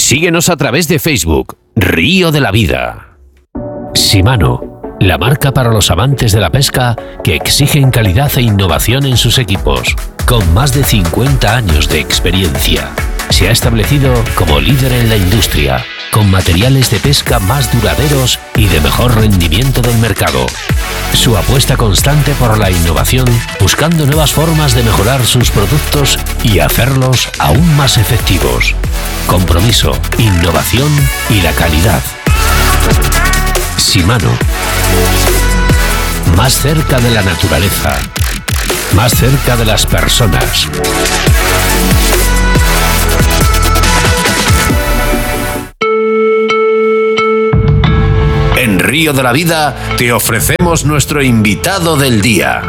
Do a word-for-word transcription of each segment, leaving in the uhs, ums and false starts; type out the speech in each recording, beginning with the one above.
Síguenos a través de Facebook, Río de la Vida. Shimano, la marca para los amantes de la pesca que exigen calidad e innovación en sus equipos. Con más de cincuenta años de experiencia, se ha establecido como líder en la industria, con materiales de pesca más duraderos y de mejor rendimiento del mercado. Su apuesta constante por la innovación, buscando nuevas formas de mejorar sus productos y hacerlos aún más efectivos. Compromiso, innovación y la calidad. Shimano. Más cerca de la naturaleza. Más cerca de las personas. En Río de la Vida te ofrecemos nuestro invitado del día.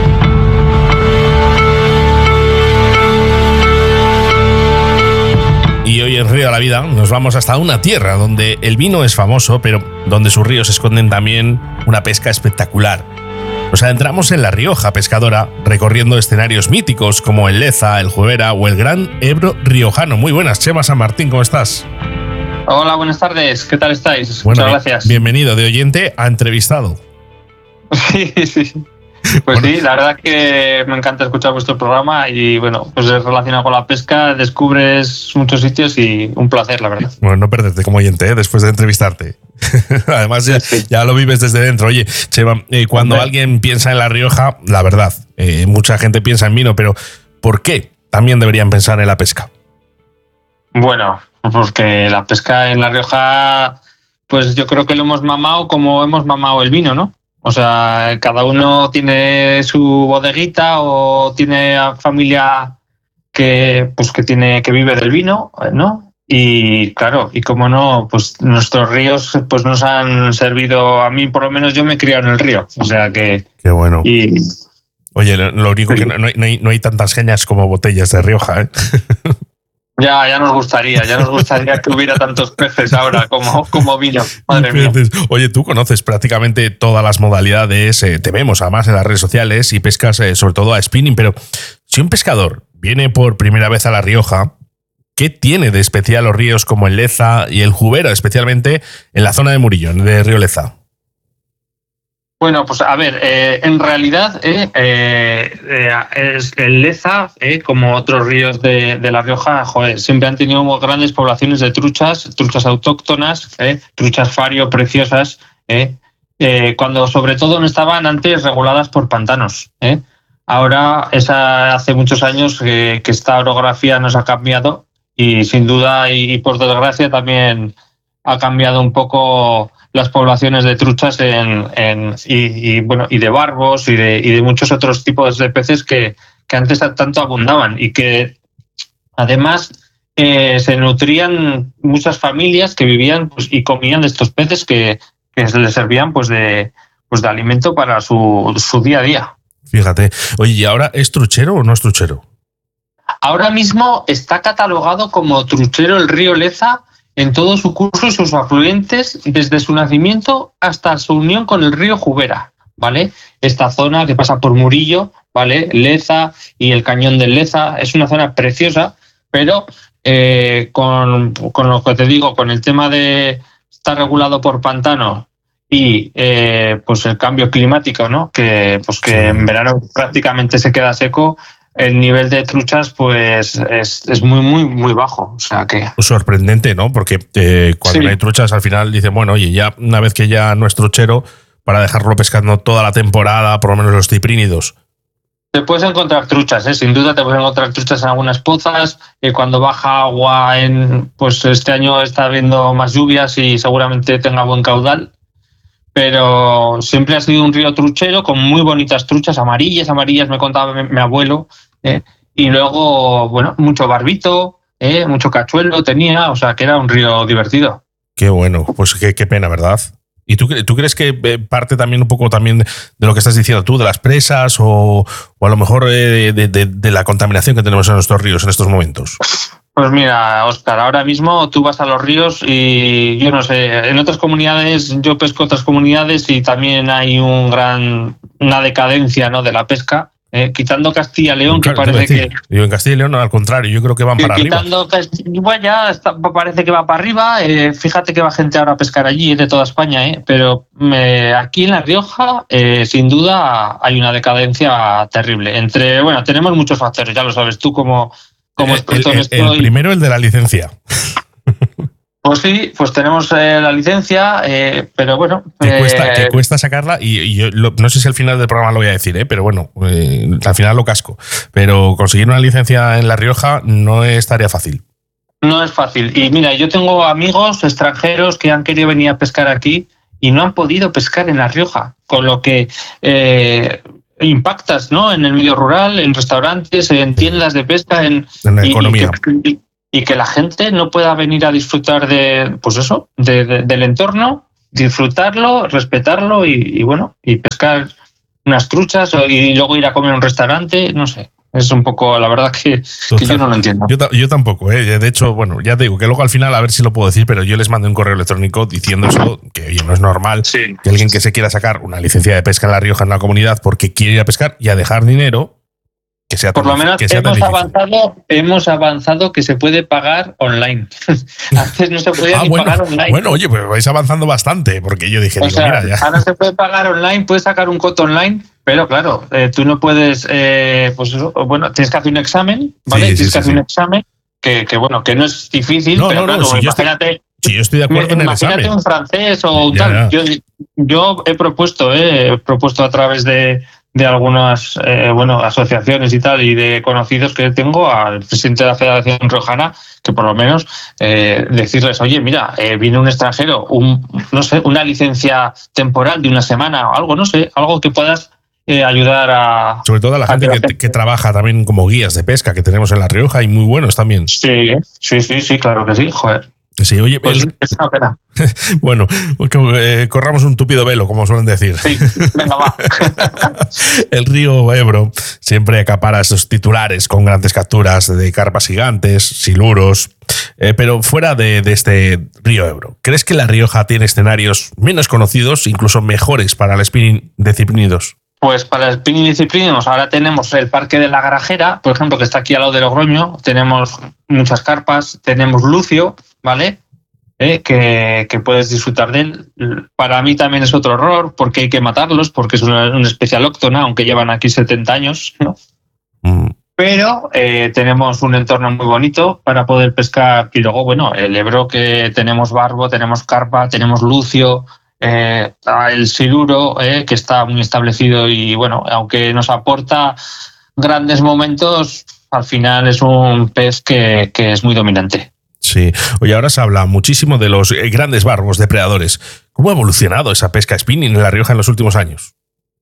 Y hoy en Río de la Vida nos vamos hasta una tierra donde el vino es famoso, pero donde sus ríos esconden también una pesca espectacular. Nos adentramos en La Rioja pescadora, recorriendo escenarios míticos como el Leza, el Juevera o el Gran Ebro riojano. Muy buenas, Chema San Martín, ¿cómo estás? Hola, buenas tardes. ¿Qué tal estáis? Bueno, Muchas gracias. Bienvenido de oyente a entrevistado. Sí, sí. Pues bueno, sí, la verdad que me encanta escuchar vuestro programa y bueno, pues es relacionado con la pesca, descubres muchos sitios y un placer, la verdad. Bueno, no perderte como oyente, ¿eh? Después de entrevistarte. Además ya, sí. ya lo vives desde dentro. Oye, Chema, eh, cuando Hombre. alguien piensa en La Rioja, la verdad, eh, mucha gente piensa en vino, pero ¿por qué también deberían pensar en la pesca? Bueno, porque la pesca en La Rioja, pues yo creo que lo hemos mamado como hemos mamado el vino, ¿no? O sea, cada uno tiene su bodeguita o tiene familia que, pues, que, tiene, que vive del vino, ¿no? Y claro, y como no, pues nuestros ríos pues nos han servido, a mí por lo menos yo me he criado en el río, o sea que... Qué bueno. Y, Oye, lo único sí. que no, no, hay, no hay tantas genias como botellas de Rioja, ¿eh? Ya, ya nos gustaría, ya nos gustaría que hubiera tantos peces ahora como, como vino. Madre mía. Oye, tú conoces prácticamente todas las modalidades, eh, te vemos además en las redes sociales y pescas eh, sobre todo a spinning, pero si un pescador viene por primera vez a La Rioja, ¿qué tiene de especial los ríos como el Leza y el Juevera, especialmente en la zona de Murillo, de Río Leza? Bueno, pues a ver, eh, en realidad eh, eh, es el Leza, eh, como otros ríos de, de La Rioja, joder, siempre han tenido grandes poblaciones de truchas, truchas autóctonas, eh, truchas fario preciosas, eh, eh, cuando sobre todo no estaban antes reguladas por pantanos. Eh. Ahora, esa, hace muchos años que, que esta orografía nos ha cambiado y sin duda y, y por desgracia también ha cambiado un poco las poblaciones de truchas en, en, y, y, bueno, y de barbos y de, y de muchos otros tipos de peces que, que antes tanto abundaban y que además eh, se nutrían muchas familias que vivían pues, y comían de estos peces que, que les servían pues, de, pues, de alimento para su, su día a día. Fíjate. Oye, ¿y ahora es truchero o no es truchero? Ahora mismo está catalogado como truchero el río Leza en todo su curso y sus afluentes, desde su nacimiento hasta su unión con el río Juevera, ¿vale? Esta zona que pasa por Murillo, ¿vale? Leza y el cañón del Leza, es una zona preciosa, pero eh, con, con lo que te digo, con el tema de estar regulado por pantano y eh, pues el cambio climático, ¿no? Que, pues que en verano prácticamente se queda seco, el nivel de truchas pues es, es muy, muy, muy bajo. O sea que... Sorprendente, ¿no? Porque eh, cuando sí. no hay truchas al final dicen, bueno, oye, ya una vez que ya no es truchero, para dejarlo pescando toda la temporada, por lo menos los ciprínidos. Te puedes encontrar truchas, ¿eh? Sin duda te puedes encontrar truchas en algunas pozas. Eh, cuando baja agua, en pues este año está habiendo más lluvias y seguramente tenga buen caudal. Pero siempre ha sido un río truchero con muy bonitas truchas, amarillas, amarillas, me contaba mi, mi abuelo. Eh, y luego, bueno, mucho barbito, eh, mucho cachuelo tenía, o sea que era un río divertido. Qué bueno, pues qué, qué pena, ¿verdad? ¿Y tú, tú crees que parte también un poco también de lo que estás diciendo tú, de las presas o, o a lo mejor eh, de, de, de la contaminación que tenemos en nuestros ríos en estos momentos? Pues mira, Óscar, ahora mismo tú vas a los ríos y yo no sé, en otras comunidades, yo pesco otras comunidades y también hay un gran, una decadencia, ¿no? de la pesca. Eh, quitando Castilla y León, claro, que parece que... Yo en Castilla y León, al contrario, yo creo que van que para quitando arriba. Igual ya está, parece que va para arriba. Eh, fíjate que va gente ahora a pescar allí, de toda España, eh, pero eh, aquí en La Rioja, eh, sin duda, hay una decadencia terrible. Entre, bueno, tenemos muchos factores, ya lo sabes tú como, como experto el, en esto. El, el primero, el de la licencia. Pues sí, pues tenemos eh, la licencia, eh, pero bueno... Que, eh, cuesta, que cuesta sacarla y, y yo lo, no sé si al final del programa lo voy a decir, ¿eh? Pero bueno, eh, al final lo casco. Pero conseguir una licencia en La Rioja no es tarea fácil. No es fácil. Y mira, yo tengo amigos extranjeros que han querido venir a pescar aquí y no han podido pescar en La Rioja, con lo que eh, impactas, ¿no? En el medio rural, en restaurantes, en tiendas de pesca, en, en la y, economía. Y que, y que la gente no pueda venir a disfrutar de, pues eso, de, de, del entorno, disfrutarlo, respetarlo y, y bueno, y pescar unas truchas y luego ir a comer a un restaurante, no sé. Es un poco, la verdad que, que yo no lo entiendo. Yo, yo tampoco, ¿eh? De hecho, bueno, ya te digo que luego al final, a ver si lo puedo decir, pero yo les mandé un correo electrónico diciendo eso, que oye, no es normal sí. que alguien que se quiera sacar una licencia de pesca en La Rioja en la comunidad porque quiere ir a pescar y a dejar dinero, que sea Por tan, lo menos que sea hemos avanzado, hemos avanzado que se puede pagar online. Antes no se podía ah, ni bueno, pagar online. Bueno, oye, pues vais avanzando bastante, porque yo dije, o digo, sea, mira, ya. Ahora se puede pagar online, puedes sacar un coto online, pero claro, eh, tú no puedes, eh, pues eso, bueno, tienes que hacer un examen, ¿vale? Sí, sí, tienes sí, que hacer sí. un examen que, que, bueno, que no es difícil, No, pero no, claro, no, si imagínate. Yo estoy, si yo estoy de acuerdo en el imagínate examen. un francés o ya, tal. ya. Yo, yo he propuesto, eh, he propuesto a través de. de algunas eh, bueno, asociaciones y tal, y de conocidos que tengo, al presidente de la Federación Riojana, que por lo menos eh, decirles, oye, mira, eh, viene un extranjero, un, no sé, una licencia temporal de una semana o algo, no sé, algo que puedas eh, ayudar a... Sobre todo a la gente a que, que, que trabaja también como guías de pesca que tenemos en La Rioja y muy buenos también. Sí, sí, sí, sí, claro que sí, joder. Sí, oye, pues el, es una pena. Bueno, eh, corramos un tupido velo, como suelen decir. Sí, venga, va. El río Ebro siempre acapara esos titulares con grandes capturas de carpas gigantes, siluros, eh, pero fuera de, de este río Ebro, ¿crees que La Rioja tiene escenarios menos conocidos, incluso mejores para el spinning de ciprínidos? Pues para el spinning y ciprínidos ahora tenemos el Parque de la Garajera, por ejemplo, que está aquí al lado de Logroño, tenemos muchas carpas, tenemos Lucio, ¿vale? Eh, que, que puedes disfrutar de él. Para mí también es otro error, porque hay que matarlos, porque es una, una especie alóctona, aunque llevan aquí setenta años, ¿no? Mm. Pero eh, tenemos un entorno muy bonito para poder pescar. Y luego, bueno, el Ebro, que tenemos barbo, tenemos carpa, tenemos lucio, eh, el siluro, eh, que está muy establecido y, bueno, aunque nos aporta grandes momentos, al final es un pez que, que es muy dominante. Sí. Oye, ahora se habla muchísimo de los grandes barbos depredadores. ¿Cómo ha evolucionado esa pesca spinning en La Rioja en los últimos años?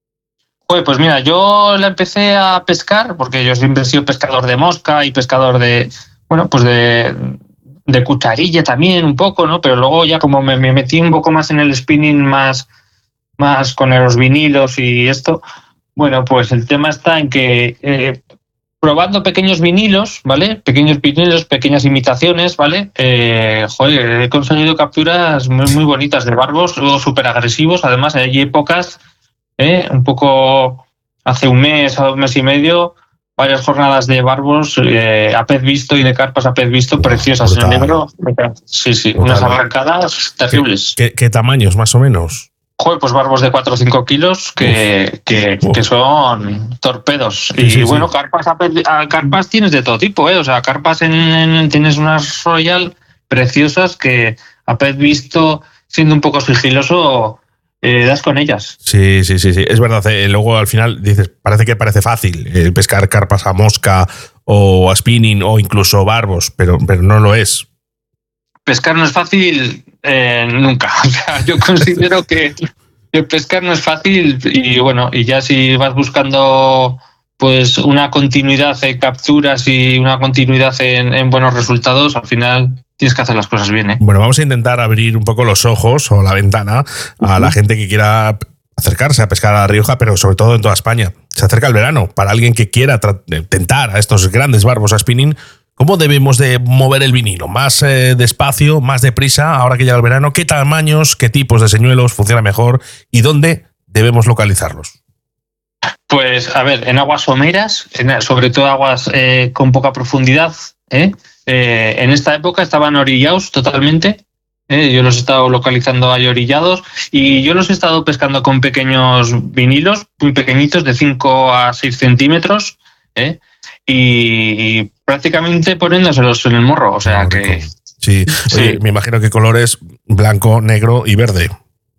Pues, pues mira, yo la empecé a pescar porque yo siempre he sido pescador de mosca y pescador de, bueno, pues de, de cucharilla también un poco, ¿no? Pero luego ya como me, me metí un poco más en el spinning, más, más con los vinilos y esto, bueno, pues el tema está en que... Eh, probando pequeños vinilos, ¿vale? Pequeños vinilos, pequeñas imitaciones, ¿vale? Eh, joder, he conseguido capturas muy, muy bonitas de barbos, luego súper agresivos. Además, hay épocas, ¿eh? Un poco hace un mes o un mes y medio, varias jornadas de barbos eh, a pez visto y de carpas a pez visto preciosas. Brutal. En el Ebro. Sí, sí, brutal. Unas arrancadas terribles. ¿Qué, qué, qué tamaños más o menos? Joder, pues barbos de cuatro o cinco kilos que, que, que son torpedos. Sí, y sí, bueno, sí. carpas, a, carpas tienes de todo tipo, ¿eh? O sea, carpas en, en, tienes unas Royal preciosas que a pez visto, siendo un poco sigiloso, eh, das con ellas. Sí, sí, sí, sí. Es verdad. Eh, luego al final dices, parece que parece fácil eh, pescar carpas a mosca o a spinning o incluso barbos, pero, pero no lo es. Pescar no es fácil eh, nunca. O sea, yo considero que, que pescar no es fácil y bueno, y ya si vas buscando pues una continuidad en capturas y una continuidad en, en buenos resultados, al final tienes que hacer las cosas bien, ¿eh? Bueno, vamos a intentar abrir un poco los ojos o la ventana a uh-huh. la gente que quiera acercarse a pescar a La Rioja, pero sobre todo en toda España. Se acerca el verano. Para alguien que quiera tentar a estos grandes barbos a spinning, ¿cómo debemos de mover el vinilo? ¿Más eh, despacio, más deprisa, ahora que llega el verano? ¿Qué tamaños, qué tipos de señuelos funcionan mejor y dónde debemos localizarlos? Pues, a ver, en aguas someras, en, sobre todo aguas eh, con poca profundidad, ¿eh? Eh, en esta época estaban orillados totalmente. ¿eh? Yo los he estado localizando ahí orillados y yo los he estado pescando con pequeños vinilos, muy pequeñitos, de cinco a seis centímetros, ¿eh? y, y prácticamente poniéndoselos en el morro. O sea que... Sí, sí. Oye, me imagino que colores blanco, negro y verde.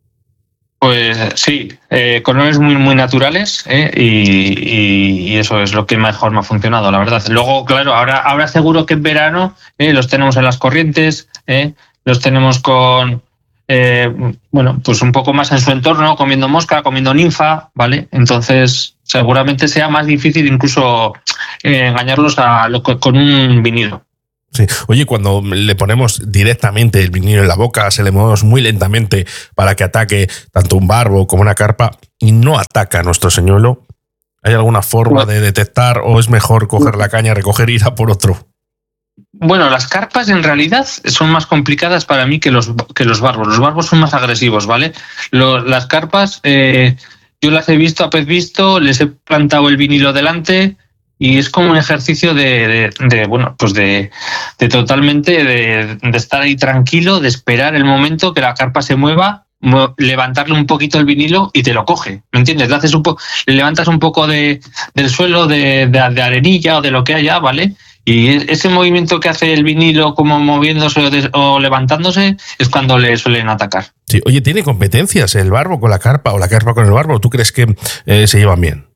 Pues sí, eh, colores muy muy naturales ¿eh? y, y, y eso es lo que mejor me ha funcionado, la verdad. Luego, claro, ahora, ahora seguro que en verano eh, los tenemos en las corrientes, eh, los tenemos con, eh, bueno, pues un poco más en su entorno, comiendo mosca, comiendo ninfa, ¿vale? Entonces, seguramente sea más difícil incluso eh, engañarlos a, con un vinilo. Sí. Oye, cuando le ponemos directamente el vinilo en la boca, se le movemos muy lentamente para que ataque tanto un barbo como una carpa y no ataca a nuestro señuelo, ¿hay alguna forma de detectar o es mejor coger la caña, recoger y ir a por otro? Bueno, las carpas en realidad son más complicadas para mí que los, que los barbos. Los barbos son más agresivos, ¿vale? Los, las carpas, eh, yo las he visto a pez visto, les he plantado el vinilo delante. Y es como un ejercicio de, de, de bueno, pues de, de totalmente de, de estar ahí tranquilo, de esperar el momento que la carpa se mueva, levantarle un poquito el vinilo y te lo coge, ¿me entiendes? Le haces un po- le levantas un poco de, del suelo, de, de, de arenilla o de lo que haya, ¿vale? Y ese movimiento que hace el vinilo como moviéndose o, de, o levantándose es cuando le suelen atacar. Sí, oye, ¿tiene competencias el barbo con la carpa o la carpa con el barbo? ¿Tú crees que eh, se llevan bien?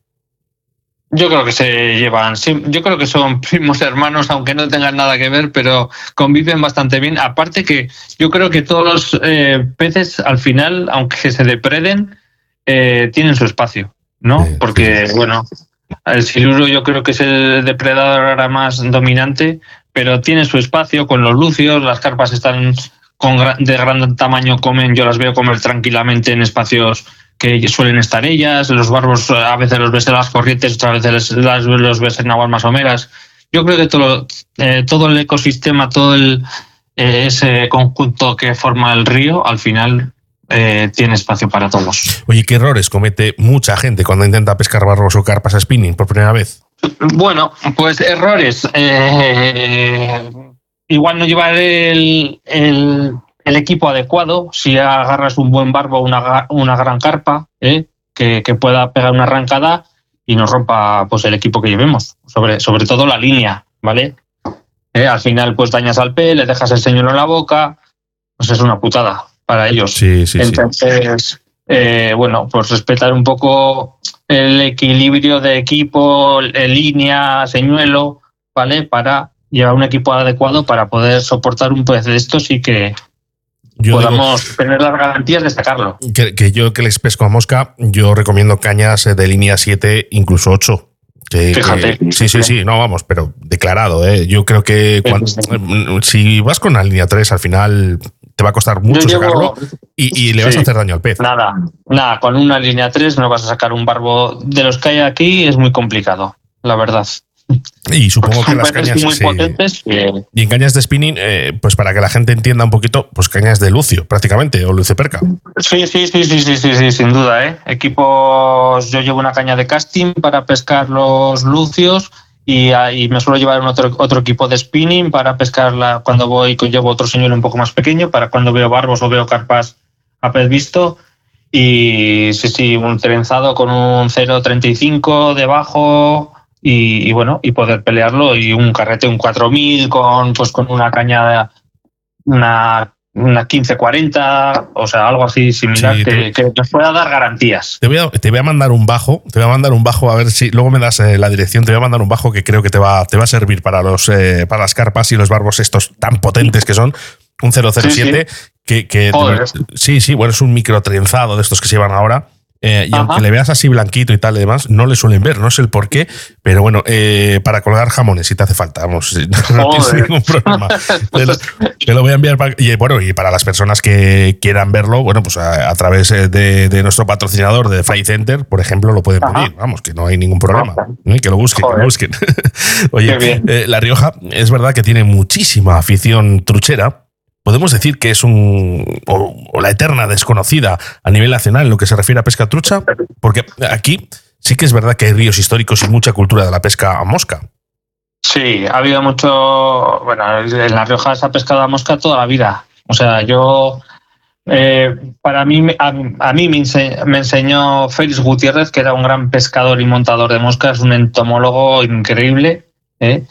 Yo creo que se llevan, yo creo que son primos hermanos, aunque no tengan nada que ver, pero conviven bastante bien. Aparte que yo creo que todos los eh, peces al final, aunque se depreden, eh, tienen su espacio, ¿no? Sí, porque, sí. bueno, el siluro yo creo que es el depredador ahora más dominante, pero tiene su espacio con los lucios, las carpas están con, de gran tamaño, comen, yo las veo comer tranquilamente en espacios que suelen estar ellas, los barbos a veces los ves en las corrientes, otras veces las, los ves en aguas más someras. Yo creo que todo, eh, todo el ecosistema, todo el, eh, ese conjunto que forma el río, al final eh, tiene espacio para todos. Oye, ¿qué errores comete mucha gente cuando intenta pescar barbos o carpas a spinning por primera vez? Bueno, pues errores. Eh, igual no llevar el... el el equipo adecuado, si agarras un buen barbo, una, una gran carpa, ¿eh? que, que pueda pegar una arrancada y nos rompa pues el equipo que llevemos, sobre, sobre todo la línea, ¿vale? ¿Eh? Al final pues dañas al pez, le dejas el señuelo en la boca, pues es una putada para ellos. Sí, sí, Entonces, sí. Eh, bueno, pues respetar un poco el equilibrio de equipo, en línea, señuelo, ¿vale? Para llevar un equipo adecuado para poder soportar un pez de estos y que Yo podamos digo, tener las garantías de sacarlo. Que, que yo que les pesco a mosca, yo recomiendo cañas de línea siete, incluso ocho. Que, Fíjate. Que, sí, sí, sí, no, vamos, pero declarado. ¿eh? Yo creo que cuando, si vas con la línea tres, al final te va a costar mucho yo sacarlo llevo, y, y le vas sí, a hacer daño al pez. Nada, nada, con una línea tres no vas a sacar un barbo. De los que hay aquí es muy complicado, la verdad. Y supongo que las cañas muy sí. potentes que... y en cañas de spinning, eh, pues para que la gente entienda un poquito, pues cañas de lucio prácticamente o luciperca. Sí, sí, sí, sí, sí, sí, sí, sin duda, ¿eh? Equipos, yo llevo una caña de casting para pescar los lucios y, y me suelo llevar un otro, otro equipo de spinning para pescarla cuando voy, llevo otro señuelo un poco más pequeño para cuando veo barbos o veo carpas a pez visto. Y sí, sí, un trenzado con un cero treinta y cinco debajo. Y, y bueno, y poder pelearlo, y un carrete, un cuatro mil con pues con una caña, una, una quince cuarenta, o sea, algo así similar, sí, que, te, que nos pueda dar garantías. Te voy, a, te voy a mandar un bajo, te voy a mandar un bajo, a ver si luego me das eh, la dirección, te voy a mandar un bajo que creo que te va, te va a servir para, los, eh, para las carpas y los barbos estos tan potentes que son, un cero cero siete, sí, sí. que, que sí, sí, bueno, es un micro trenzado de estos que se llevan ahora. Eh, y Ajá. aunque le veas así blanquito y tal y demás, no le suelen ver, no sé el por qué, pero bueno, eh, para colgar jamones si te hace falta, vamos, no tienes ningún problema. Te lo, te lo voy a enviar para, y bueno, y para las personas que quieran verlo, bueno, pues a, a través de, de nuestro patrocinador de Fly Center, por ejemplo, lo pueden Ajá. pedir, vamos, que no hay ningún problema, ¿eh? que lo busquen, Joder. que lo busquen. Oye, eh, La Rioja es verdad que tiene muchísima afición truchera. ¿Podemos decir que es un o, o la eterna desconocida a nivel nacional en lo que se refiere a pesca trucha? Porque aquí sí que es verdad que hay ríos históricos y mucha cultura de la pesca a mosca. Sí, ha habido mucho... Bueno, en La Rioja se ha pescado a mosca toda la vida. O sea, yo... Eh, para mí, a, a mí me, ense, me enseñó Félix Gutiérrez, que era un gran pescador y montador de moscas, un entomólogo increíble, ¿eh?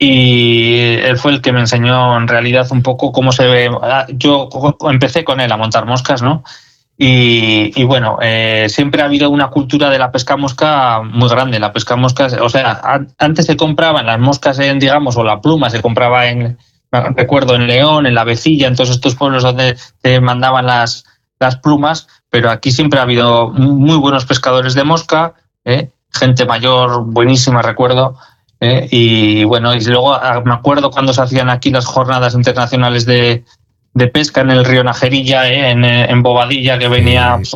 Y él fue el que me enseñó en realidad un poco cómo se ve. Yo empecé con él a montar moscas, ¿no? Y, y bueno, eh, siempre ha habido una cultura de la pesca mosca muy grande. La pesca mosca, o sea, antes se compraban las moscas en, digamos, o la pluma se compraba en, recuerdo, en León, en La Vecilla, en todos estos pueblos donde te mandaban las, las plumas, pero aquí siempre ha habido muy buenos pescadores de mosca, ¿eh? Gente mayor, buenísima, recuerdo. ¿eh? Y bueno, y luego me acuerdo cuando se hacían aquí las jornadas internacionales de de pesca en el río Najerilla, ¿eh? en, en Bobadilla, que venía, sí.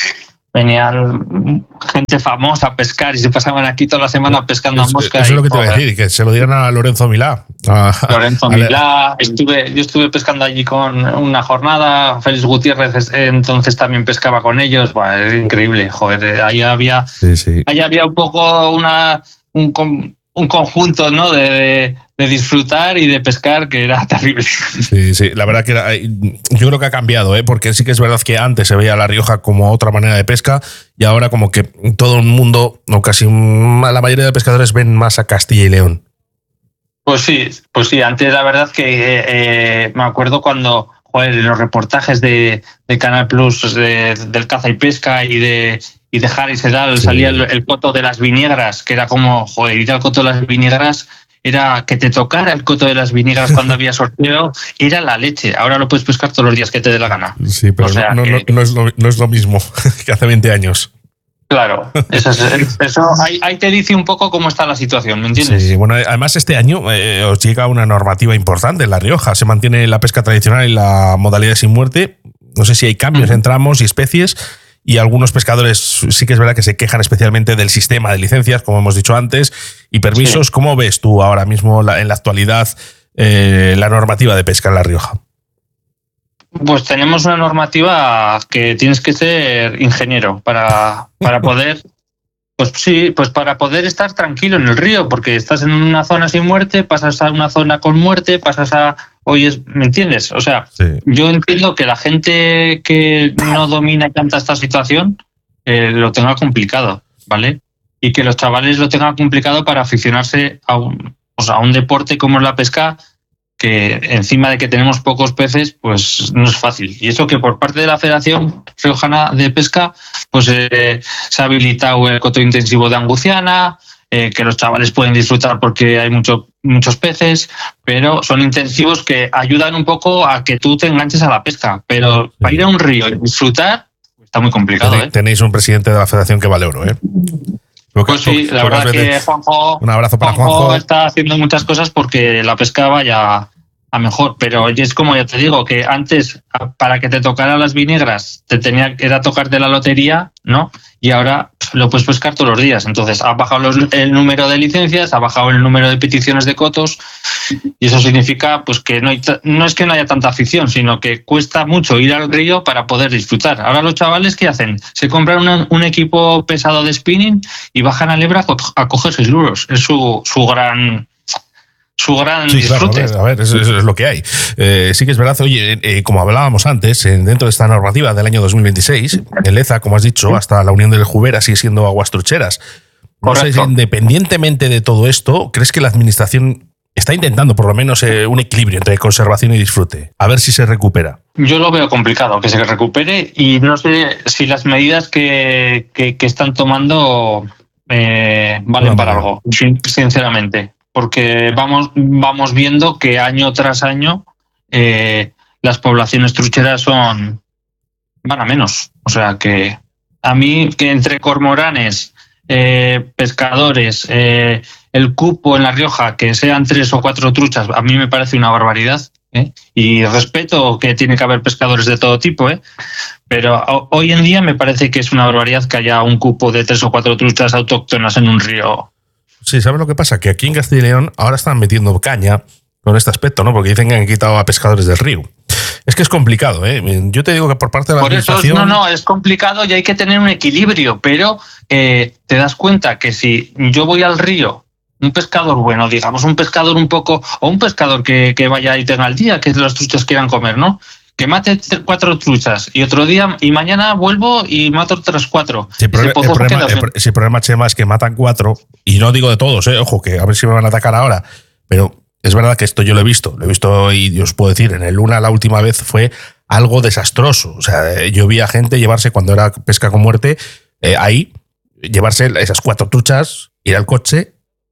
venían gente famosa a pescar y se pasaban aquí toda la semana pescando es, a mosca. Eso es lo que te voy a decir, que se lo dieran a Lorenzo Milá. A, Lorenzo a Milá, estuve, yo estuve pescando allí con una jornada, Félix Gutiérrez entonces también pescaba con ellos, bueno, es increíble, joder, ahí había, sí, sí. ahí había un poco una... Un, un conjunto, ¿no? De, de, de disfrutar y de pescar que era terrible. Sí, sí, la verdad que era, yo creo que ha cambiado, ¿eh? Porque sí que es verdad que antes se veía La Rioja como otra manera de pesca y ahora como que todo el mundo, o casi la mayoría de pescadores ven más a Castilla y León. Pues sí, pues sí, antes la verdad que eh, eh, me acuerdo cuando, joder, los reportajes de, de Canal Plus de, del caza y pesca y de y de Harry Sedal, sí. salía el, el coto de las viñegras, que era como, joder, ir al coto de las viñegras, era que te tocara el coto de las viñegras cuando había sorteo, era la leche. Ahora lo puedes pescar todos los días que te dé la gana. Sí, pero o sea, no, no, que, no, es lo, no es lo mismo que hace veinte años. Claro, eso, es, eso ahí, ahí te dice un poco cómo está la situación, ¿me entiendes? Sí, bueno, además este año eh, os llega una normativa importante en La Rioja. Se mantiene la pesca tradicional y la modalidad sin muerte. No sé si hay cambios uh-huh. en tramos y especies. Y algunos pescadores sí que es verdad que se quejan especialmente del sistema de licencias, como hemos dicho antes, y permisos. Sí. ¿Cómo ves tú ahora mismo la, en la actualidad eh, la normativa de pesca en La Rioja? Pues tenemos una normativa que tienes que ser ingeniero para, para poder, pues sí, pues para poder estar tranquilo en el río, porque estás en una zona sin muerte, pasas a una zona con muerte, pasas a... Oye, ¿me entiendes? O sea, sí. yo entiendo que la gente que no domina tanta esta situación eh, lo tenga complicado, ¿vale? Y que los chavales lo tengan complicado para aficionarse a un, pues a un deporte como es la pesca, que encima de que tenemos pocos peces, pues no es fácil. Y eso que por parte de la Federación Riojana de Pesca, pues eh, se ha habilitado el coto intensivo de Anguciana, eh, que los chavales pueden disfrutar porque hay mucho, muchos peces, pero son intensivos que ayudan un poco a que tú te enganches a la pesca. Pero para ir a un río y disfrutar está muy complicado. Tenéis, ¿eh? tenéis un presidente de la Federación que vale oro, ¿eh? Pues sí, la verdad que Juanjo, un abrazo para Juanjo, Juanjo está haciendo muchas cosas porque la pesca vaya a mejor, pero es como ya te digo, que antes para que te tocaran las vinegras te tenía era tocarte la lotería, ¿no? Y ahora lo puedes pescar todos los días. Entonces ha bajado los, el número de licencias, ha bajado el número de peticiones de cotos y eso significa pues que no hay no es que no haya tanta afición, sino que cuesta mucho ir al río para poder disfrutar. Ahora los chavales, ¿qué hacen? Se compran una, un equipo pesado de spinning y bajan a Lebra a coger seis luros. Es su, su gran... su gran sí, disfrute. Claro, a ver, a ver eso, eso es lo que hay. Eh, sí que es verdad, oye, eh, como hablábamos antes, eh, dentro de esta normativa del año dos mil veintiséis, el Leza, como has dicho, hasta la Unión del Jubera sigue siendo aguas trucheras. No sé, independientemente de todo esto, ¿crees que la administración está intentando por lo menos eh, un equilibrio entre conservación y disfrute? A ver si se recupera. Yo lo veo complicado que se recupere y no sé si las medidas que, que, que están tomando eh, valen no, para no. algo, sinceramente. Porque vamos, vamos viendo que año tras año eh, las poblaciones trucheras son van a menos. O sea que a mí, que entre cormoranes, eh, pescadores, eh, el cupo en La Rioja, que sean tres o cuatro truchas, a mí me parece una barbaridad. ¿eh? Y respeto que tiene que haber pescadores de todo tipo, ¿eh? Pero hoy en día me parece que es una barbaridad que haya un cupo de tres o cuatro truchas autóctonas en un río. Sí, ¿sabes lo que pasa? Que aquí en Castilla y León ahora están metiendo caña con este aspecto, ¿no? Porque dicen que han quitado a pescadores del río. Es que es complicado, ¿eh? Yo te digo que por parte de la por administración... Eso, no, no, es complicado y hay que tener un equilibrio, pero eh, te das cuenta que si yo voy al río, un pescador bueno, digamos, un pescador un poco, o un pescador que, que vaya y tenga el día, que los truchas quieran comer, ¿no? Que mate cuatro truchas y otro día y mañana vuelvo y mato otras cuatro. Sí, pero el, problema, el, el problema, Chema, es que matan cuatro, y no digo de todos, ¿eh? Ojo, que a ver si me van a atacar ahora, pero es verdad que esto yo lo he visto, lo he visto y os puedo decir, en el Luna la última vez fue algo desastroso. O sea, yo vi a gente llevarse, cuando era pesca con muerte, eh, ahí, llevarse esas cuatro truchas, ir al coche,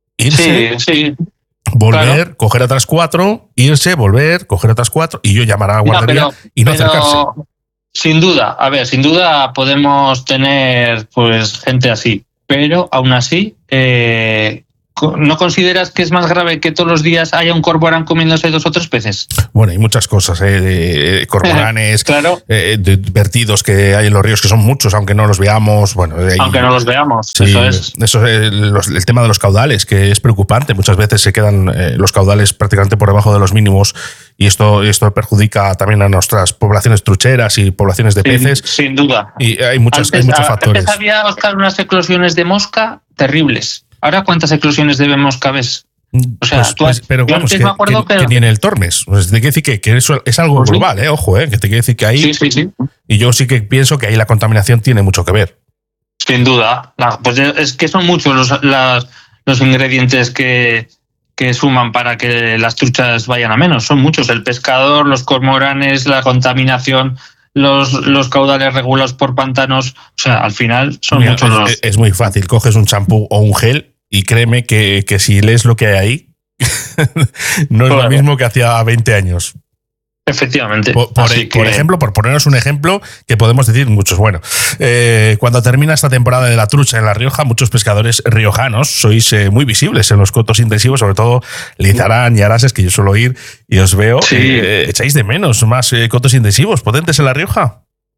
irse, sí, sí. volver, claro. coger otras cuatro, irse, volver, coger otras cuatro, y yo llamar a la guardería no, pero, y no pero, acercarse. Sin duda, a ver, sin duda podemos tener pues gente así, pero aún así, eh, ¿no consideras que es más grave que todos los días haya un cormorán comiéndose dos o tres peces? Bueno, hay muchas cosas, ¿eh? de cormoranes, claro. eh, de vertidos que hay en los ríos, que son muchos, aunque no los veamos. Bueno, hay, aunque no los veamos, sí, eso es. Eso es el, los, el tema de los caudales, que es preocupante. Muchas veces se quedan eh, los caudales prácticamente por debajo de los mínimos, y esto, esto perjudica también a nuestras poblaciones trucheras y poblaciones de sin, peces. Sin duda. Y hay, muchas, antes, hay muchos a, factores. Antes había, Oscar, unas eclosiones de mosca terribles. ¿Ahora cuántas eclosiones de mosca ves? O sea, pues, tú has, pues, pero vamos, que, me acuerdo que, que, que tiene el Tormes. Pues te quiere decir que, que eso es algo pues global, sí. ¿eh? Ojo, ¿eh? Que te quiere decir que ahí... Sí, sí, sí. Y yo sí que pienso que ahí la contaminación tiene mucho que ver. Sin duda. La, pues es que son muchos los, las, los ingredientes que, que suman para que las truchas vayan a menos. Son muchos. El pescador, los cormoranes, la contaminación... Los, los caudales regulados por pantanos, o sea, al final son Mira, muchos es, los... Es muy fácil, coges un champú o un gel y créeme que, que si lees lo que hay ahí, no es claro. Lo mismo que hacía veinte años. Efectivamente. Por, por, Así por que... ejemplo, por ponernos un ejemplo que podemos decir muchos. Bueno, eh, cuando termina esta temporada de la trucha en La Rioja, muchos pescadores riojanos sois eh, muy visibles en los cotos intensivos, sobre todo Lizarán y Arases, que yo suelo ir y os veo. Sí. Eh, ¿Echáis de menos más eh, cotos intensivos potentes en La Rioja?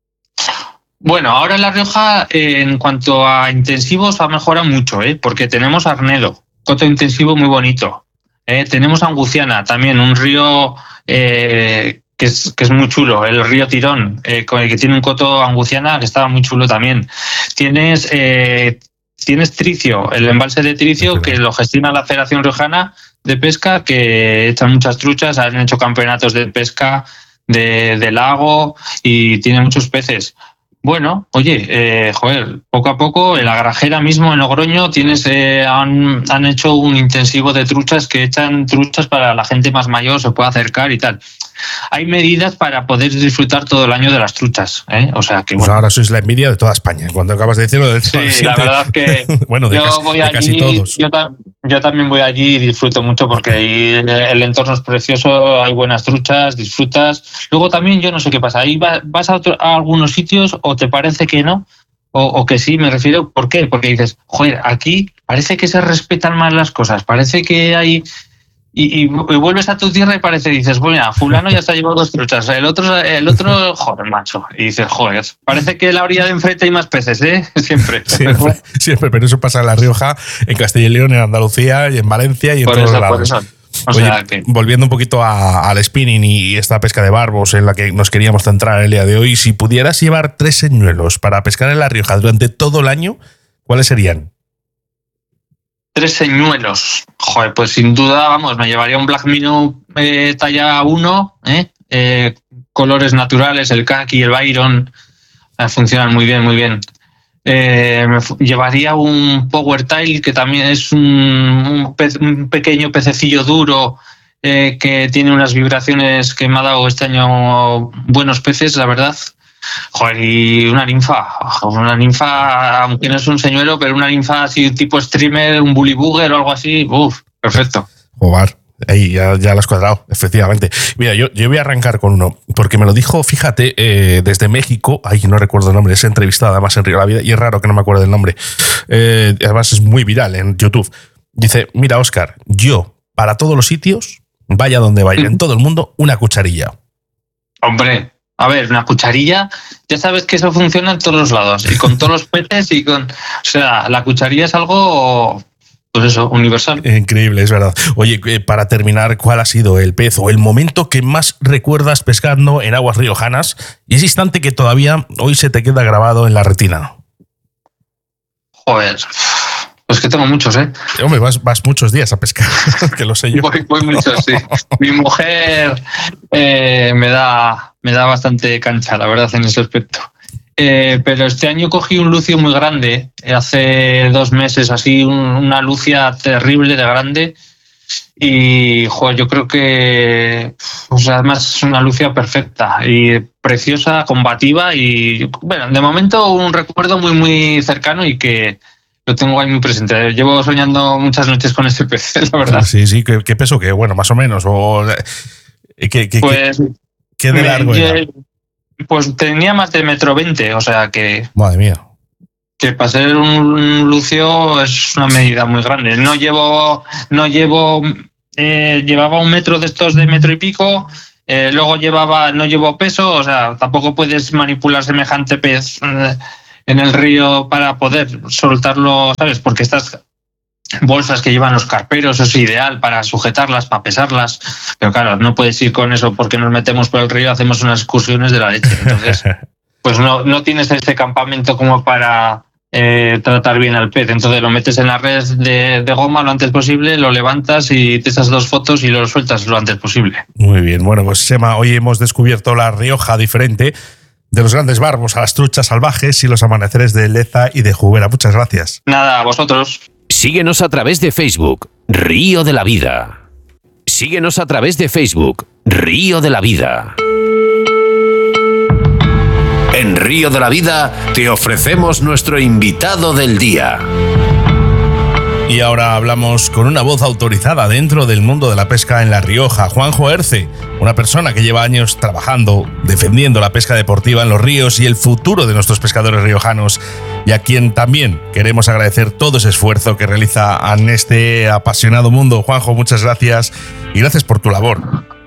Bueno, ahora en La Rioja, eh, en cuanto a intensivos, ha mejorado mucho, ¿eh? Porque tenemos Arnedo, coto intensivo muy bonito. Eh, tenemos Anguciana, también un río eh, que, es, que es muy chulo, el río Tirón, eh, que tiene un coto Anguciana que estaba muy chulo también. Tienes, eh, tienes Tricio, el embalse de Tricio, que lo gestiona la Federación Riojana de Pesca, que echan muchas truchas, han hecho campeonatos de pesca de, de lago y tiene muchos peces. Bueno, oye, eh, joder, poco a poco en la Grajera mismo, en Logroño, tienes, eh, han, han hecho un intensivo de truchas que echan truchas para la gente más mayor, se puede acercar y tal. Hay medidas para poder disfrutar todo el año de las truchas, ¿eh? O sea que pues bueno. Ahora sois la envidia de toda España. Cuando acabas de decirlo, de sí, la verdad que bueno, de, yo casi, voy de allí, casi todos. Yo, yo también voy allí y disfruto mucho porque ahí el, el entorno es precioso, hay buenas truchas, disfrutas. Luego también yo no sé qué pasa, ahí vas, vas a, otro, a algunos sitios o te parece que no, o, o que sí, me refiero, ¿por qué? Porque dices, joder, aquí parece que se respetan más las cosas, parece que hay... Y, y, y vuelves a tu tierra y parece, dices, bueno, fulano ya se ha llevado dos truchas, el otro, el otro, joder, macho. Y dices, joder, parece que en la orilla de enfrente hay más peces, ¿eh? Siempre. Siempre, siempre, pero eso pasa en La Rioja, en Castilla y León, en Andalucía y en Valencia y en por todos eso, lados. Por eso. O Oye, sea que... volviendo un poquito a, al spinning y esta pesca de barbos en la que nos queríamos centrar el día de hoy, si pudieras llevar tres señuelos para pescar en La Rioja durante todo el año, ¿cuáles serían? Tres señuelos. Joder, pues sin duda, vamos, me llevaría un Black Minnow eh, talla uno, ¿eh? Eh, colores naturales, el khaki, el Byron, eh, funcionan muy bien, muy bien. Eh, me llevaría un Power Tail, que también es un, un, pez, un pequeño pececillo duro eh, que tiene unas vibraciones que me ha dado este año buenos peces, la verdad. Joder, y una ninfa, una ninfa, aunque no es un señuelo, pero una ninfa así tipo streamer, un bully booger o algo así, uff, perfecto. Joder, ahí ya, ya lo has cuadrado, efectivamente. Mira, yo, yo voy a arrancar con uno, porque me lo dijo, fíjate, eh, desde México, ay, no recuerdo el nombre, es entrevistado además en Río de la Vida, y es raro que no me acuerde el nombre, eh, además es muy viral en YouTube. Dice, mira, Óscar, yo, para todos los sitios, vaya donde vaya, en todo el mundo, una cucharilla. Hombre... A ver, una cucharilla, ya sabes que eso funciona en todos los lados, y con todos los peces y con... O sea, la cucharilla es algo pues eso, universal. Increíble, es verdad. Oye, para terminar, ¿cuál ha sido el pez o el momento que más recuerdas pescando en aguas riojanas y ese instante que todavía hoy se te queda grabado en la retina? Joder, pues que tengo muchos, ¿eh? Hombre, vas, vas muchos días a pescar, que lo sé yo. Voy, voy muchos, sí. Mi mujer eh, me da, me da bastante cancha, la verdad, en ese aspecto. Eh, pero este año cogí un lucio muy grande, hace dos meses así, un, una lucia terrible de grande y joder, yo creo que o sea, además es una lucia perfecta y preciosa, combativa y bueno, de momento un recuerdo muy muy cercano y que lo tengo ahí muy presente. Llevo soñando muchas noches con este pez, la verdad. Sí, sí, ¿qué, qué peso? ¿Qué? Bueno, más o menos. O, ¿qué, qué, pues, qué, ¿Qué de largo me, era? Pues tenía más de metro veinte, o sea que... Madre mía. Que para ser un lucio es una medida muy grande. No llevo... No llevo eh, llevaba un metro de estos de metro y pico, eh, luego llevaba... No llevo peso, o sea, tampoco puedes manipular semejante pez eh, en el río para poder soltarlo, ¿sabes? Porque estas bolsas que llevan los carperos es ideal para sujetarlas, para pesarlas, pero claro, no puedes ir con eso porque nos metemos por el río, hacemos unas excursiones de la leche, entonces pues no, no tienes este campamento como para eh, tratar bien al pez, entonces lo metes en la red de, de goma lo antes posible, lo levantas y te echas dos fotos y lo sueltas lo antes posible. Muy bien, bueno pues Sema, hoy hemos descubierto la Rioja diferente, de los grandes barbos a las truchas salvajes y los amaneceres de Leza y de Jubera. Muchas gracias. Nada, a vosotros. Síguenos a través de Facebook, Río de la Vida. Síguenos a través de Facebook, Río de la Vida. En Río de la Vida te ofrecemos nuestro invitado del día. Y ahora hablamos con una voz autorizada dentro del mundo de la pesca en La Rioja, Juanjo Herce, una persona que lleva años trabajando, defendiendo la pesca deportiva en los ríos y el futuro de nuestros pescadores riojanos, y a quien también queremos agradecer todo ese esfuerzo que realiza en este apasionado mundo. Juanjo, muchas gracias y gracias por tu labor.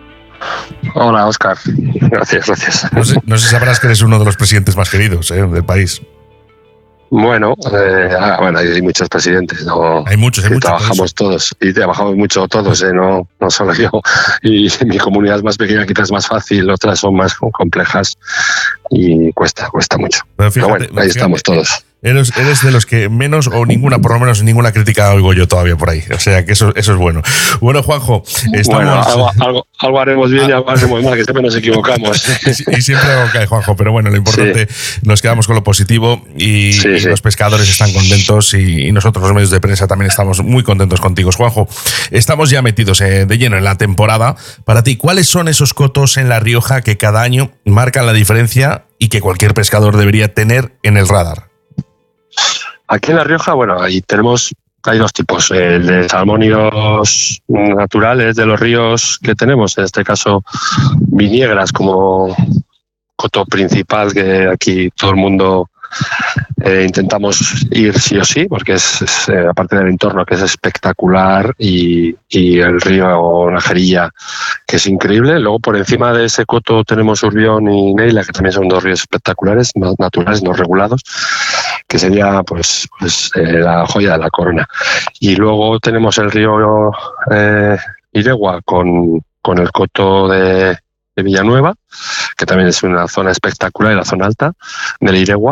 Hola, Óscar. Gracias, gracias. No sé, no sé si sabrás que eres uno de los presidentes más queridos ¿eh? del país. Bueno, eh, bueno, hay muchos presidentes, ¿no? Hay muchos, hay muchos. Trabajamos todos y trabajamos mucho todos, ¿eh? no, no solo yo. Y mi comunidad es más pequeña, quizás es más fácil, otras son más complejas y cuesta, cuesta mucho. Pero, fíjate, Pero bueno, ahí fíjate, estamos todos. Eres, eres de los que menos o ninguna, por lo menos ninguna crítica oigo yo todavía por ahí. O sea que eso, eso es bueno. Bueno, Juanjo, estamos... Bueno, algo, algo, algo haremos bien y algo haremos mal, que siempre nos equivocamos. y, y siempre algo cae, Juanjo, pero bueno, lo importante, sí. Nos quedamos con lo positivo y, sí, y sí. Los pescadores están contentos y, y nosotros los medios de prensa también estamos muy contentos contigo. Juanjo, estamos ya metidos eh, de lleno en la temporada. Para ti, ¿cuáles son esos cotos en La Rioja que cada año marcan la diferencia y que cualquier pescador debería tener en el radar? Aquí en La Rioja, bueno, ahí tenemos, hay dos tipos, el de salmónidos naturales de los ríos que tenemos, en este caso viñegras como coto principal, que aquí todo el mundo eh, intentamos ir sí o sí, porque es, es eh, aparte del entorno que es espectacular y, y el río Najerilla, que es increíble. Luego por encima de ese coto tenemos Urbión y Neila, que también son dos ríos espectaculares, naturales, no regulados, que sería pues, pues eh, la joya de la corona. Y luego tenemos el río eh, Iregua con, con el coto de, de Villanueva, que también es una zona espectacular, y la zona alta del Iregua.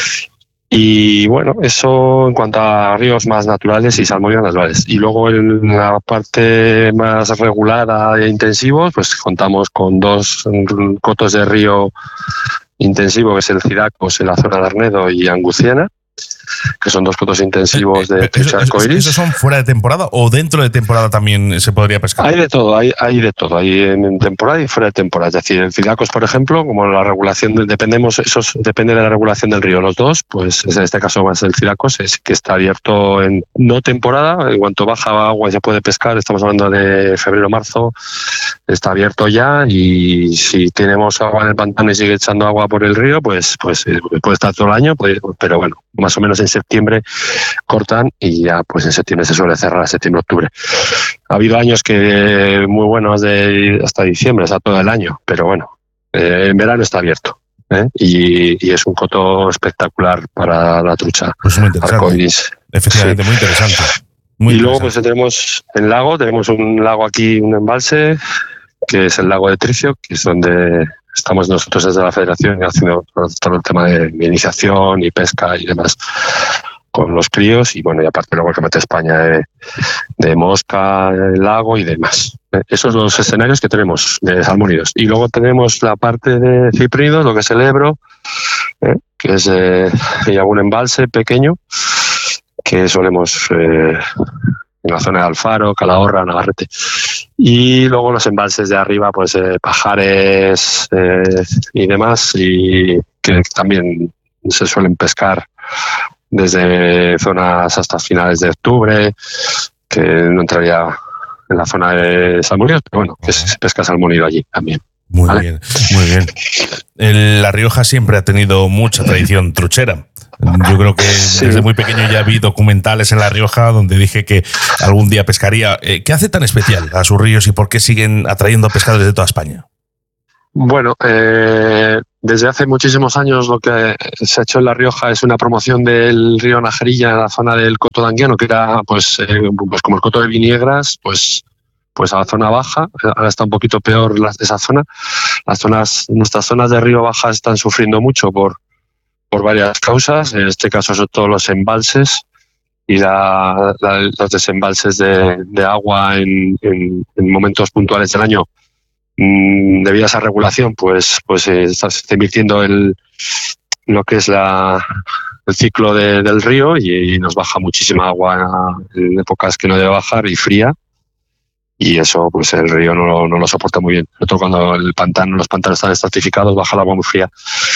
Y bueno, eso en cuanto a ríos más naturales y salmónidos naturales. Y luego en la parte más regulada e intensivos, pues contamos con dos cotos de río intensivo, que es el Ciracos en la zona de Arnedo y Anguciana, que son dos cotos intensivos de trucha arcoiris. ¿Esos son fuera de temporada o dentro de temporada también se podría pescar? Hay de todo, hay, hay de todo, hay en temporada y fuera de temporada. Es decir, el Ciracos, por ejemplo, como la regulación, de, dependemos, esos depende de la regulación del río. Los dos, pues en este caso más el Ciracos, es que está abierto en no temporada, en cuanto baja agua y se puede pescar, estamos hablando de febrero-marzo, está abierto ya, y si tenemos agua en el pantano y sigue echando agua por el río, pues, pues puede estar todo el año, pues, pero bueno, más o menos en septiembre cortan y ya pues en septiembre se suele cerrar, septiembre-octubre. Ha habido años que muy buenos de hasta diciembre, hasta todo el año, pero bueno, eh, en verano está abierto. ¿eh? Y, y es un coto espectacular para la trucha pues muy interesante. arcoiris. Efectivamente, sí. Muy interesante. Muy y luego pues tenemos el lago, tenemos un lago aquí, un embalse, que es el lago de Tricio, que es donde estamos nosotros desde la Federación haciendo todo el tema de iniciación y pesca y demás con los críos, y bueno, y aparte luego el que mete España de, de mosca, el lago y demás. Esos son los escenarios que tenemos de salmónidos. Y luego tenemos la parte de ciprínidos, lo que es el Ebro, ¿eh? que es eh, un embalse pequeño que solemos eh, en la zona de Alfaro, Calahorra, Navarrete. Y luego los embalses de arriba, pues eh, Pajares eh, y demás, y que también se suelen pescar desde zonas hasta finales de octubre, que no entraría en la zona de salmónidos, pero bueno, que se pesca salmónido allí también. Muy ¿vale? bien, muy bien. El, La Rioja siempre ha tenido mucha tradición truchera. Yo creo que sí. Desde muy pequeño ya vi documentales en La Rioja donde dije que algún día pescaría. ¿Qué hace tan especial a sus ríos y por qué siguen atrayendo pescadores de toda España? Bueno, eh, desde hace muchísimos años lo que se ha hecho en La Rioja es una promoción del río Najerilla en la zona del Coto de Anguiano, que era pues, eh, pues como el Coto de Viñegras, pues, pues a la zona baja. Ahora está un poquito peor la, esa zona. Las zonas, nuestras zonas de río baja están sufriendo mucho por, por varias causas. En este caso son todos los embalses y la, la, los desembalses de, de agua en, en, en momentos puntuales del año. Debido a esa regulación, pues, pues eh, se está invirtiendo el, lo que es la, el ciclo de, del río y, y nos baja muchísima agua en épocas que no debe bajar y fría, y eso pues el río no, no lo soporta muy bien. Sobre todo cuando el pantano, los pantanos están estratificados, baja el agua muy fría,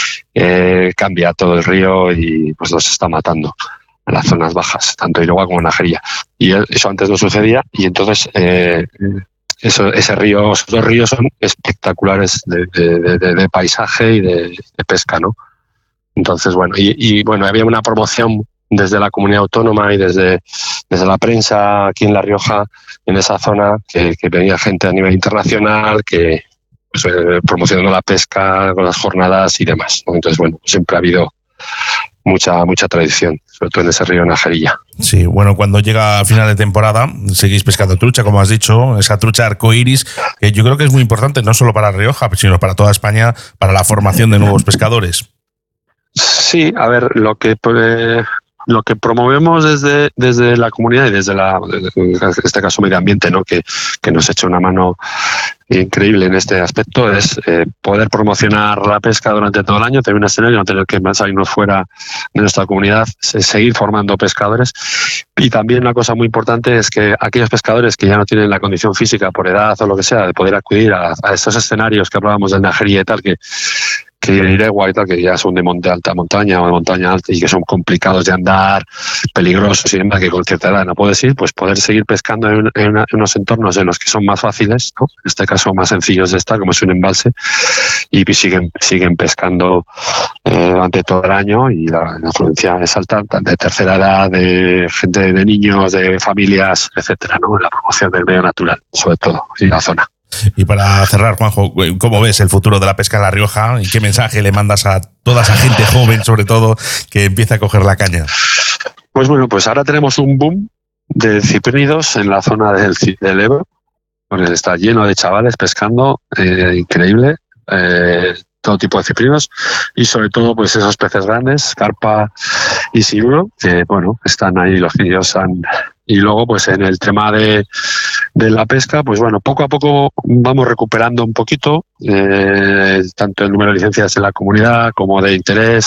eh, cambia todo el río y pues los está matando en las zonas bajas, tanto Iroha como Najerilla. Y eso antes no sucedía, y entonces eh, Eso, ese río, esos dos ríos son espectaculares de, de, de, de paisaje y de, de pesca, ¿no? Entonces, bueno, y, y bueno, había una promoción desde la comunidad autónoma y desde, desde la prensa aquí en La Rioja, en esa zona, que, que venía gente a nivel internacional, que pues, eh, promocionando la pesca con las jornadas y demás, ¿no? Entonces, bueno, siempre ha habido mucha mucha tradición, sobre todo en ese río Najerilla. Sí, bueno, cuando llega a final de temporada seguís pescando trucha, como has dicho, esa trucha arcoiris, que yo creo que es muy importante no solo para Rioja, sino para toda España, para la formación de nuevos pescadores. Sí, a ver, lo que eh, lo que promovemos desde, desde la comunidad y desde la, en este caso medio ambiente, ¿no? que, que nos echa una mano increíble en este aspecto, es eh, poder promocionar la pesca durante todo el año, tener un escenario, no tener que salirnos fuera de nuestra comunidad, seguir formando pescadores. Y también una cosa muy importante es que aquellos pescadores que ya no tienen la condición física por edad o lo que sea de poder acudir a, a estos escenarios que hablábamos del Najerilla y tal, que que Iregua y tal, que ya son de monte alta montaña o de montaña alta y que son complicados de andar, peligrosos y demás, que con cierta edad no puedes ir, pues poder seguir pescando en, en, una, en unos entornos en los que son más fáciles, ¿no? En este caso más sencillos de estar, como es un embalse, y siguen, siguen pescando eh, durante todo el año, y la, la afluencia es alta, de tercera edad, de gente, de niños, de familias, etcétera, ¿no? La promoción del medio natural, sobre todo, y la zona. Y para cerrar, Juanjo, ¿cómo ves el futuro de la pesca en La Rioja y qué mensaje le mandas a toda esa gente joven, sobre todo, que empieza a coger la caña? Pues bueno, pues ahora tenemos un boom de ciprínidos en la zona del, del Ebro. Pues está lleno de chavales pescando, eh, increíble, eh, todo tipo de ciprínidos y sobre todo pues esos peces grandes, carpa y siluro, que bueno, están ahí, los niños han... Y luego, pues en el tema de, de la pesca, pues bueno, poco a poco vamos recuperando un poquito, eh, tanto el número de licencias en la comunidad como de interés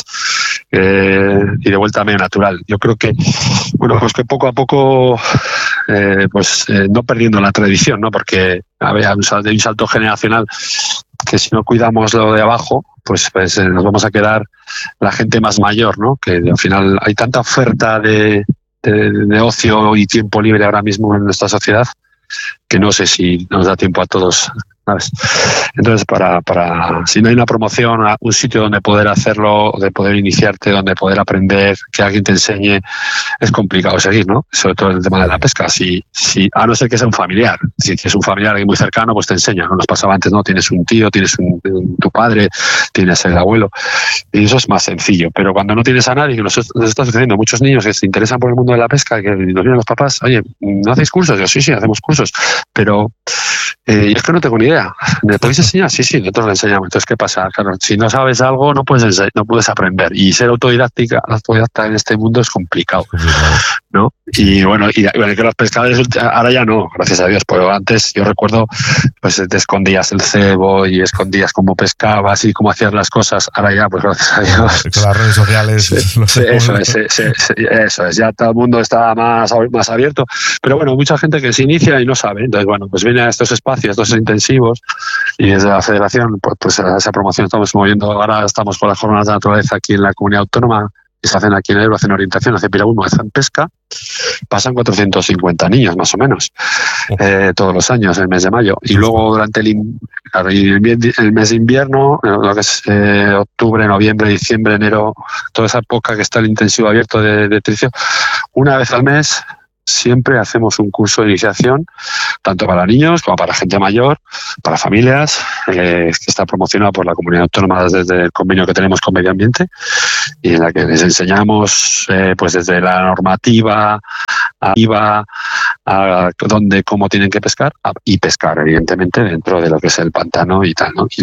eh, y de vuelta a medio natural. Yo creo que, bueno, pues que poco a poco, eh, pues eh, no perdiendo la tradición, ¿no? Porque había un salto, un salto generacional que si no cuidamos lo de abajo, pues, pues eh, nos vamos a quedar la gente más mayor, ¿no? Que al final hay tanta oferta de De, de ocio y tiempo libre ahora mismo en nuestra sociedad, que no sé si nos da tiempo a todos ¿sabes? Entonces, para, para si no hay una promoción, un sitio donde poder hacerlo, de poder iniciarte, donde poder aprender, que alguien te enseñe, es complicado seguir, ¿no? Sobre todo el tema de la pesca. Si, si, a no ser que sea un familiar. Si es un familiar alguien muy cercano, pues te enseña, ¿no? Nos pasaba antes, ¿no? Tienes un tío, tienes un, un, tu padre, tienes el abuelo, y eso es más sencillo. Pero cuando no tienes a nadie, que nos, nos está sucediendo, muchos niños que se interesan por el mundo de la pesca, que nos vienen los papás, oye, ¿no hacéis cursos? Yo, sí, sí, hacemos cursos, pero eh, es que no tengo ni idea. ¿Me podéis enseñar? Sí, sí, nosotros le enseñamos. Entonces, ¿qué pasa? Claro, si no sabes algo, no puedes enseñar, no puedes aprender. Y ser autodidáctica, autodidacta en este mundo es complicado, ¿no? Y bueno, y bueno, que los pescadores ahora ya no, gracias a Dios, pero antes yo recuerdo, pues te escondías el cebo y escondías cómo pescabas y cómo hacías las cosas. Ahora ya, pues gracias a Dios. Con las redes sociales. Sí, sí, eso es, sí, sí, eso es, ya todo el mundo está más, más abierto. Pero bueno, mucha gente que se inicia y no sabe. Entonces, bueno, pues viene a estos espacios, estos intensivos, y desde la federación, pues, pues a esa promoción estamos moviendo. Ahora estamos con las jornadas de naturaleza aquí en la comunidad autónoma, que se hacen aquí en Ebro, hacen orientación, hacen piragüismo, hacen pesca. Pasan cuatrocientos cincuenta niños, más o menos, eh, todos los años, el mes de mayo. Y luego durante el, claro, el mes de invierno, lo que es eh, octubre, noviembre, diciembre, enero, toda esa época que está el intensivo abierto de, de tricio, una vez al mes siempre hacemos un curso de iniciación, tanto para niños como para gente mayor, para familias, eh, que está promocionado por la Comunidad Autónoma desde el convenio que tenemos con Medio Ambiente, y en la que les enseñamos eh, pues desde la normativa a I V A, a dónde, cómo tienen que pescar, a, y pescar, evidentemente, dentro de lo que es el pantano y tal, ¿no? Y